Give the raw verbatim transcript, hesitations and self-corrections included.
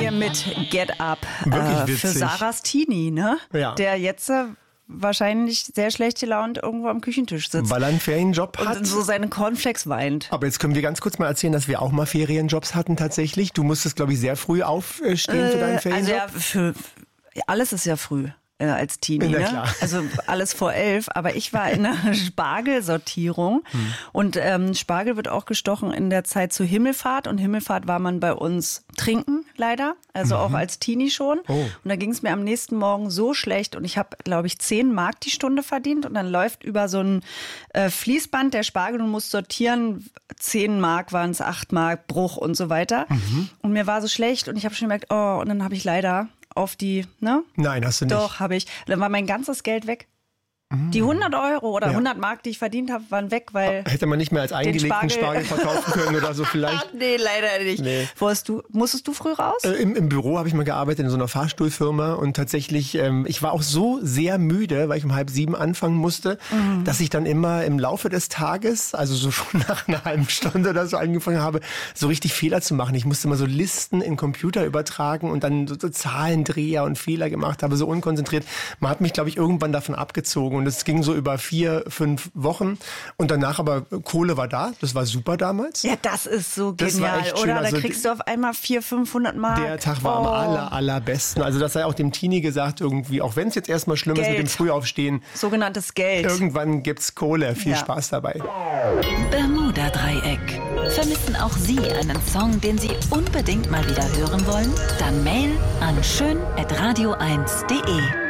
hier mit Get Up Wirklich äh, für witzig. Sarahs Teenie, ne? Ja. Der jetzt äh, wahrscheinlich sehr schlecht gelaunt irgendwo am Küchentisch sitzt. Weil er einen Ferienjob hat. Und so seine Cornflakes weint. Aber jetzt können wir ganz kurz mal erzählen, dass wir auch mal Ferienjobs hatten tatsächlich. Du musstest, glaube ich, sehr früh aufstehen für deinen Äh, Ferienjob. also ja, für, alles ist ja früh. Äh, als Teenie, Na ne? klar. Also alles vor elf, aber ich war in einer Spargelsortierung hm. und ähm, Spargel wird auch gestochen in der Zeit zur Himmelfahrt und Himmelfahrt war man bei uns trinken, leider, also mhm. auch als Teenie schon oh. und da ging es mir am nächsten Morgen so schlecht und ich habe, glaube ich, zehn Mark die Stunde verdient und dann läuft über so ein äh, Fließband der Spargel und muss sortieren, zehn Mark waren es, acht Mark, Bruch und so weiter mhm. und mir war so schlecht und ich habe schon gemerkt, oh, und dann habe ich leider auf die, ne? Nein, hast du nicht. Doch, habe ich. Dann war mein ganzes Geld weg. Die hundert Euro oder Ja. hundert Mark, die ich verdient habe, waren weg, weil... Hätte man nicht mehr als eingelegten Spargel- Spargel verkaufen können oder so vielleicht. nee, leider nicht. Nee. Wo hast du, musstest du früh raus? Äh, im, Im Büro habe ich mal gearbeitet in so einer Fahrstuhlfirma und tatsächlich, ähm, ich war auch so sehr müde, weil ich um halb sieben anfangen musste, mhm. dass ich dann immer im Laufe des Tages, also so schon nach einer halben Stunde oder so angefangen habe, so richtig Fehler zu machen. Ich musste mal so Listen in den Computer übertragen und dann so, so Zahlendreher und Fehler gemacht habe, so unkonzentriert. Man hat mich, glaube ich, irgendwann davon abgezogen und es ging so über vier, fünf Wochen und danach aber Kohle war da, das war super damals. Ja, das ist so Das war genial, echt schön. oder? Da Also kriegst du auf einmal vierhundert, fünfhundert Mark. Der Tag war am Oh. aller, allerbesten. Also das sei auch dem Teenie gesagt irgendwie, auch wenn es jetzt erstmal schlimm ist mit Geld. dem Frühaufstehen, Sogenanntes Geld. irgendwann gibt's Kohle. Viel Ja. Spaß dabei. Bermuda-Dreieck. Vermissen auch Sie einen Song, den Sie unbedingt mal wieder hören wollen? Dann mail an schön at radio eins punkt de.